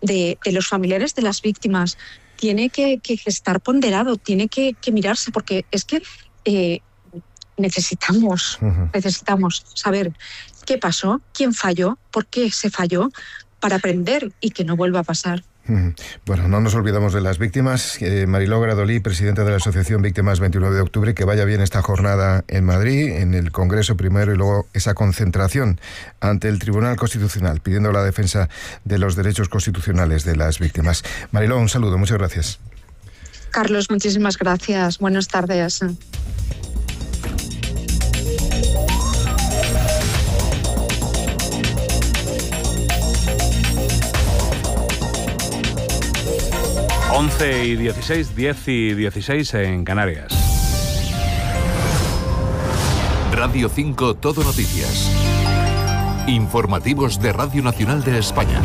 de los familiares de las víctimas tiene que estar ponderado, tiene que mirarse, porque es que necesitamos saber qué pasó, quién falló, por qué se falló, para aprender y que no vuelva a pasar. Bueno, no nos olvidamos de las víctimas. Mariló Gradolí, presidenta de la Asociación Víctimas 29 de octubre, que vaya bien esta jornada en Madrid, en el Congreso primero y luego esa concentración ante el Tribunal Constitucional, pidiendo la defensa de los derechos constitucionales de las víctimas. Mariló, un saludo, muchas gracias. Carlos, muchísimas gracias. Buenas tardes. Once y 16, 10 y 16 en Canarias. Radio 5 Todo Noticias. Informativos de Radio Nacional de España.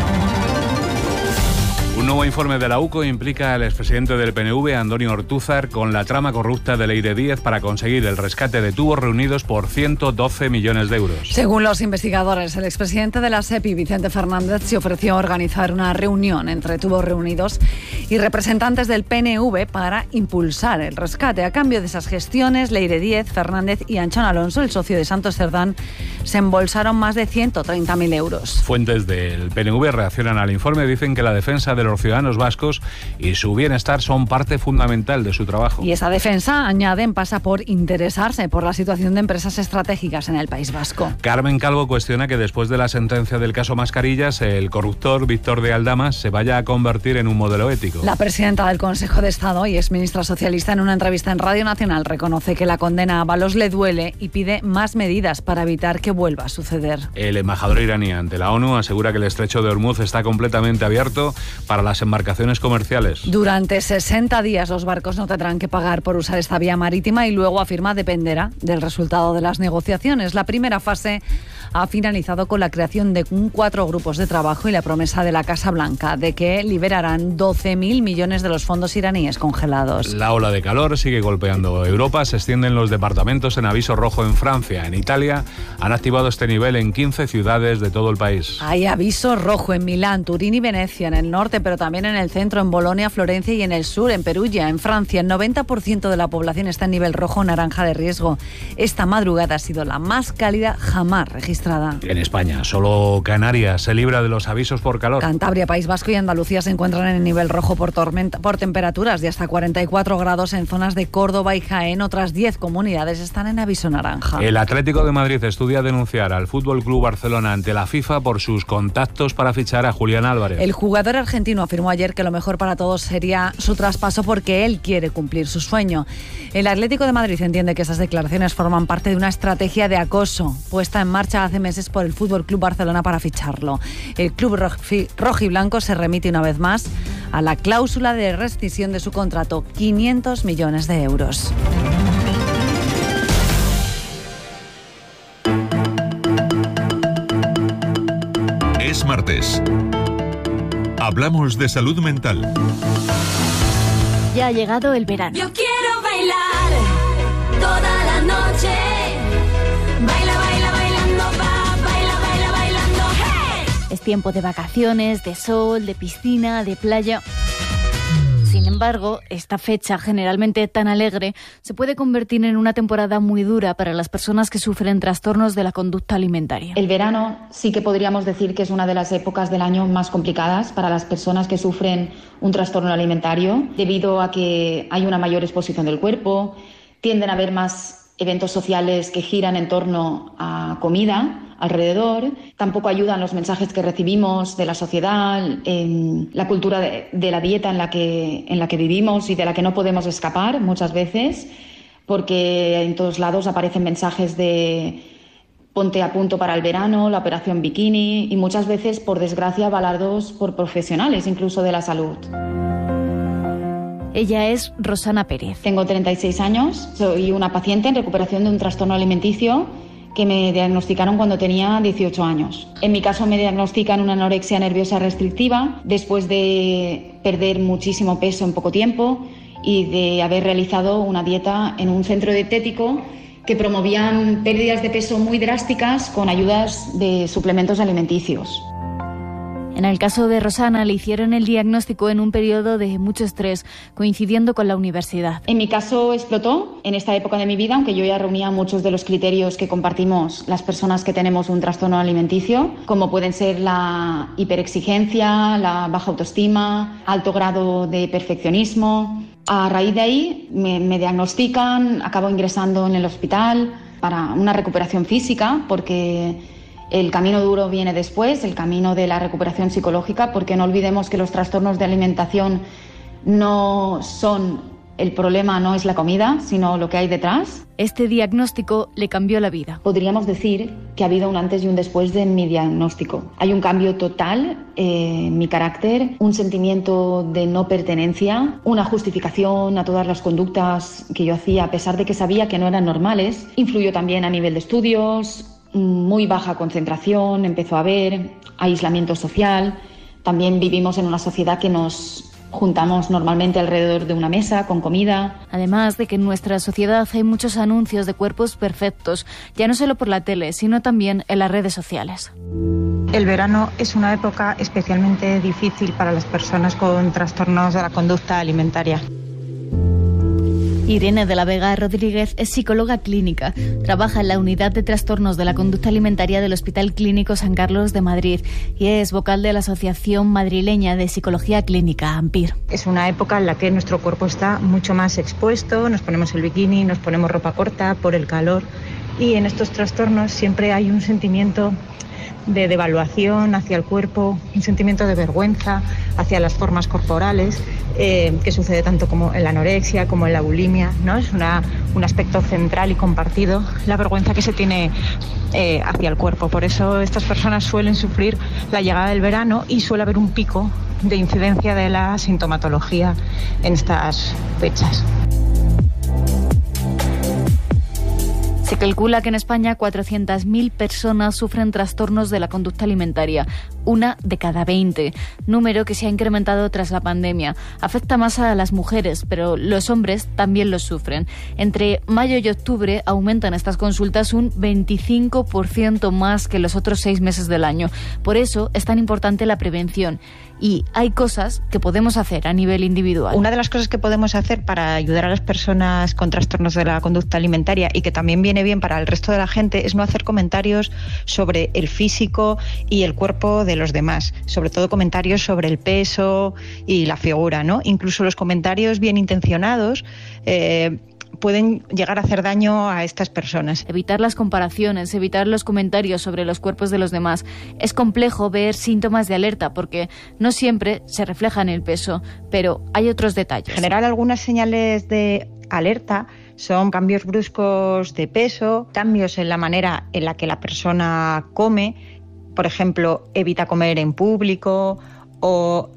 Un nuevo informe de la UCO implica al expresidente del PNV, Antonio Ortúzar, con la trama corrupta de Leire Díez para conseguir el rescate de tubos reunidos por 112 millones de euros. Según los investigadores, el expresidente de la SEPI, Vicente Fernández, se ofreció a organizar una reunión entre tubos reunidos y representantes del PNV para impulsar el rescate. A cambio de esas gestiones, Leire Díez, Fernández y Anchón Alonso, el socio de Santos Cerdán, se embolsaron más de 130.000 euros. Fuentes del PNV reaccionan al informe, dicen que la defensa de los ciudadanos vascos y su bienestar son parte fundamental de su trabajo. Y esa defensa, añaden, pasa por interesarse por la situación de empresas estratégicas en el País Vasco. Carmen Calvo cuestiona que después de la sentencia del caso Mascarillas, el corruptor Víctor de Aldama se vaya a convertir en un modelo ético. La presidenta del Consejo de Estado y exministra socialista, en una entrevista en Radio Nacional, reconoce que la condena a Ábalos le duele y pide más medidas para evitar que vuelva a suceder. El embajador iraní ante la ONU asegura que el estrecho de Hormuz está completamente abierto para las embarcaciones comerciales. Durante 60 días los barcos no tendrán que pagar por usar esta vía marítima y luego, afirma, dependerá del resultado de las negociaciones. La primera fase ha finalizado con la creación de 4 grupos de trabajo y la promesa de la Casa Blanca de que liberarán 12.000 millones de los fondos iraníes congelados. La ola de calor sigue golpeando Europa, se extienden los departamentos en aviso rojo en Francia. En Italia han activado este nivel en 15 ciudades de todo el país. Hay aviso rojo en Milán, Turín y Venecia, en el norte, pero también en el centro, en Bolonia, Florencia y en el sur, en Perugia. En Francia, el 90% de la población está en nivel rojo, naranja de riesgo. Esta madrugada ha sido la más cálida jamás registrada. En España, solo Canarias se libra de los avisos por calor. Cantabria, País Vasco y Andalucía se encuentran en el nivel rojo por temperaturas de hasta 44 grados en zonas de Córdoba y Jaén. Otras 10 comunidades están en aviso naranja. El Atlético de Madrid estudia denunciar al Fútbol Club Barcelona ante la FIFA por sus contactos para fichar a Julián Álvarez. El jugador argentino afirmó ayer que lo mejor para todos sería su traspaso porque él quiere cumplir su sueño. El Atlético de Madrid entiende que esas declaraciones forman parte de una estrategia de acoso puesta en marcha hace meses por el Fútbol Club Barcelona para ficharlo. El club rojiblanco se remite una vez más a la cláusula de rescisión de su contrato, 500 millones de euros. Es martes. Hablamos de salud mental. Ya ha llegado el verano. Yo quiero bailar toda la noche. Baila, baila, bailando, baila, bailando, hey. Es tiempo de vacaciones, de sol, de piscina, de playa. Sin embargo, esta fecha, generalmente tan alegre, se puede convertir en una temporada muy dura para las personas que sufren trastornos de la conducta alimentaria. El verano sí que podríamos decir que es una de las épocas del año más complicadas para las personas que sufren un trastorno alimentario, debido a que hay una mayor exposición del cuerpo, tienden a haber más eventos sociales que giran en torno a comida alrededor. Tampoco ayudan los mensajes que recibimos de la sociedad, en la cultura de la dieta en la que vivimos y de la que no podemos escapar muchas veces, porque en todos lados aparecen mensajes de ponte a punto para el verano, la operación bikini y muchas veces, por desgracia, avalados por profesionales, incluso de la salud. Ella es Rosana Pérez. Tengo 36 años, soy una paciente en recuperación de un trastorno alimenticio que me diagnosticaron cuando tenía 18 años. En mi caso me diagnostican una anorexia nerviosa restrictiva después de perder muchísimo peso en poco tiempo y de haber realizado una dieta en un centro dietético que promovían pérdidas de peso muy drásticas con ayudas de suplementos alimenticios. En el caso de Rosana, le hicieron el diagnóstico en un periodo de mucho estrés, coincidiendo con la universidad. En mi caso explotó en esta época de mi vida, aunque yo ya reunía muchos de los criterios que compartimos las personas que tenemos un trastorno alimenticio, como pueden ser la hiperexigencia, la baja autoestima, alto grado de perfeccionismo. A raíz de ahí me diagnostican, acabo ingresando en el hospital para una recuperación física, porque el camino duro viene después, el camino de la recuperación psicológica, porque no olvidemos que los trastornos de alimentación no son el problema, no es la comida, sino lo que hay detrás. Este diagnóstico le cambió la vida. Podríamos decir que ha habido un antes y un después de mi diagnóstico. Hay un cambio total en mi carácter, un sentimiento de no pertenencia, una justificación a todas las conductas que yo hacía a pesar de que sabía que no eran normales. Influyó también a nivel de estudios, muy baja concentración, empezó a haber aislamiento social. También vivimos en una sociedad que nos juntamos normalmente alrededor de una mesa con comida. Además de que en nuestra sociedad hay muchos anuncios de cuerpos perfectos, ya no solo por la tele, sino también en las redes sociales. El verano es una época especialmente difícil para las personas con trastornos de la conducta alimentaria. Irene de la Vega Rodríguez es psicóloga clínica. Trabaja en la unidad de trastornos de la conducta alimentaria del Hospital Clínico San Carlos de Madrid y es vocal de la Asociación Madrileña de Psicología Clínica, AMPIR. Es una época en la que nuestro cuerpo está mucho más expuesto, nos ponemos el bikini, nos ponemos ropa corta por el calor, y en estos trastornos siempre hay un sentimiento de devaluación hacia el cuerpo, un sentimiento de vergüenza hacia las formas corporales, que sucede tanto como en la anorexia como en la bulimia, ¿no? Es un aspecto central y compartido, la vergüenza que se tiene hacia el cuerpo. Por eso estas personas suelen sufrir la llegada del verano y suele haber un pico de incidencia de la sintomatología en estas fechas. Se calcula que en España 400.000 personas sufren trastornos de la conducta alimentaria, 1 de cada 20, número que se ha incrementado tras la pandemia. Afecta más a las mujeres, pero los hombres también los sufren. Entre mayo y octubre aumentan estas consultas un 25% más que los otros 6 meses del año. Por eso es tan importante la prevención. Y hay cosas que podemos hacer a nivel individual. Una de las cosas que podemos hacer para ayudar a las personas con trastornos de la conducta alimentaria y que también viene bien para el resto de la gente es no hacer comentarios sobre el físico y el cuerpo de los demás, sobre todo comentarios sobre el peso y la figura, ¿no? Incluso los comentarios bien intencionados pueden llegar a hacer daño a estas personas. Evitar las comparaciones, evitar los comentarios sobre los cuerpos de los demás. Es complejo ver síntomas de alerta porque no siempre se refleja en el peso, pero hay otros detalles. En general, algunas señales de alerta son cambios bruscos de peso, cambios en la manera en la que la persona come, por ejemplo, evita comer en público o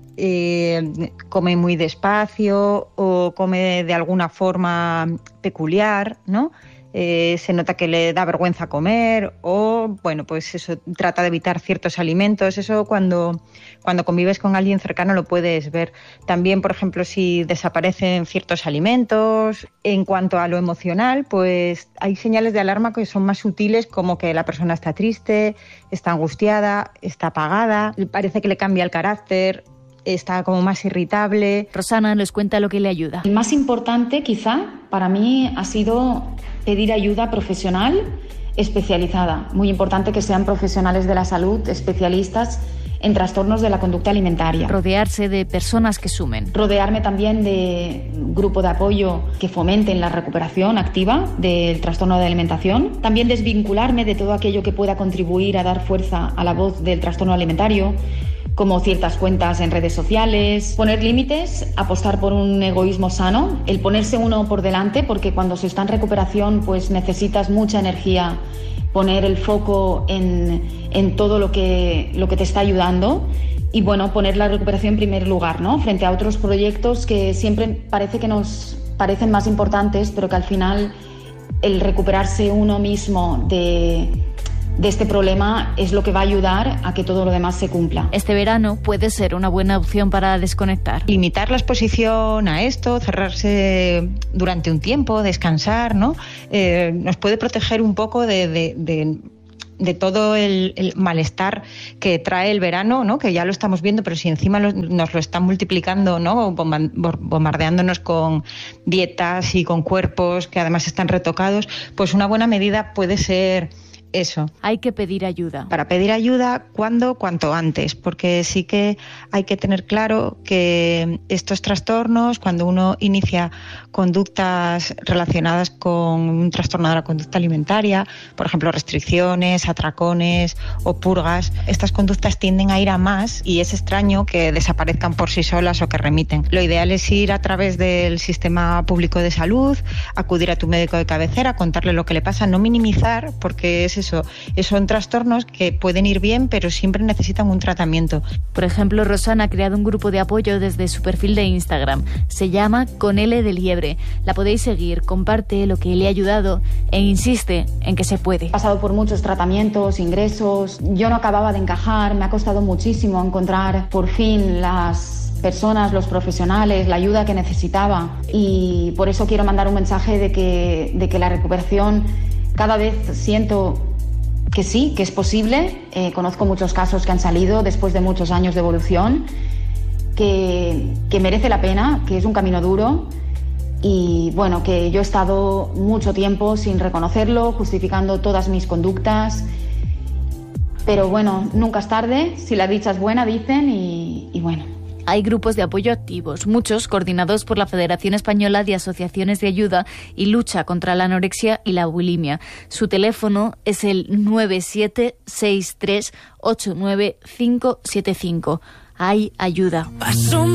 come muy despacio o come de alguna forma peculiar, ¿no? Se nota que le da vergüenza comer o, bueno, pues eso, trata de evitar ciertos alimentos. Eso cuando convives con alguien cercano lo puedes ver. También, por ejemplo, si desaparecen ciertos alimentos. En cuanto a lo emocional, pues hay señales de alarma que son más sutiles, como que la persona está triste, está angustiada, está apagada, parece que le cambia el carácter, está como más irritable. Rosana nos cuenta lo que le ayuda. El más importante, quizá, para mí ha sido pedir ayuda profesional especializada. Muy importante que sean profesionales de la salud, especialistas en trastornos de la conducta alimentaria. Rodearse de personas que sumen. Rodearme también de un grupo de apoyo que fomenten la recuperación activa del trastorno de alimentación. También desvincularme de todo aquello que pueda contribuir a dar fuerza a la voz del trastorno alimentario, como ciertas cuentas en redes sociales, poner límites, apostar por un egoísmo sano, el ponerse uno por delante, porque cuando se está en recuperación pues necesitas mucha energía, poner el foco en todo lo que te está ayudando y bueno, poner la recuperación en primer lugar, ¿no? Frente a otros proyectos que siempre parece que nos parecen más importantes, pero que al final el recuperarse uno mismo de este problema es lo que va a ayudar a que todo lo demás se cumpla. Este verano puede ser una buena opción para desconectar. Limitar la exposición a esto, cerrarse durante un tiempo, descansar, ¿no? Nos puede proteger un poco de todo el malestar que trae el verano, ¿no? Que ya lo estamos viendo, pero si encima nos lo están multiplicando, ¿no? Bombardeándonos con dietas y con cuerpos que además están retocados, pues una buena medida puede ser eso. Hay que pedir ayuda. Para pedir ayuda, cuanto antes, porque sí que hay que tener claro que estos trastornos, cuando uno inicia conductas relacionadas con un trastorno de la conducta alimentaria, por ejemplo, restricciones, atracones o purgas, estas conductas tienden a ir a más y es extraño que desaparezcan por sí solas o que remiten. Lo ideal es ir a través del sistema público de salud, acudir a tu médico de cabecera, contarle lo que le pasa, no minimizar, porque es eso, son trastornos que pueden ir bien, pero siempre necesitan un tratamiento. Por ejemplo, Rosana ha creado un grupo de apoyo desde su perfil de Instagram. Se llama Con L de Liebre. La podéis seguir, comparte lo que le ha ayudado e insiste en que se puede. He pasado por muchos tratamientos, ingresos. Yo no acababa de encajar, me ha costado muchísimo encontrar por fin las personas, los profesionales, la ayuda que necesitaba. Y por eso quiero mandar un mensaje de que la recuperación cada vez siento que sí, que es posible. Conozco muchos casos que han salido después de muchos años de evolución, que merece la pena, que es un camino duro y bueno, que yo he estado mucho tiempo sin reconocerlo, justificando todas mis conductas, pero bueno, nunca es tarde, si la dicha es buena, dicen, y bueno. Hay grupos de apoyo activos, muchos coordinados por la Federación Española de Asociaciones de Ayuda y Lucha contra la Anorexia y la Bulimia. Su teléfono es el 9763 89575. Hay ayuda.